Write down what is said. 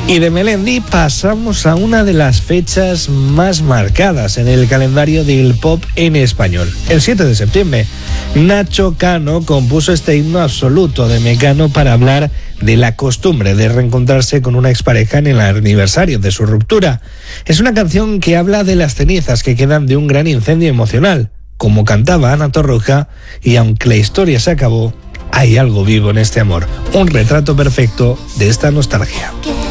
Y de Melendi pasamos a una de las fechas más marcadas en el calendario del pop en español. El 7 de septiembre, Nacho Cano compuso este himno absoluto de Mecano para hablar de la costumbre de reencontrarse con una expareja en el aniversario de su ruptura. Es una canción que habla de las cenizas que quedan de un gran incendio emocional, como cantaba Ana Torroja, y aunque la historia se acabó, hay algo vivo en este amor, un retrato perfecto de esta nostalgia.